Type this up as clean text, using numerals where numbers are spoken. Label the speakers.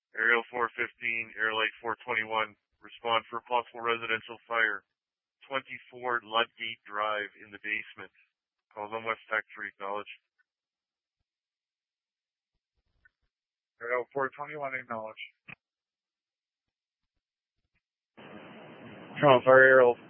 Speaker 1: Aerial 415, Air Lake 421, respond for possible residential fire. 24 Ludgate Drive in the basement. Calls on West Factory, acknowledge.
Speaker 2: Aerial 421, acknowledge.
Speaker 3: Toronto Fire Aerial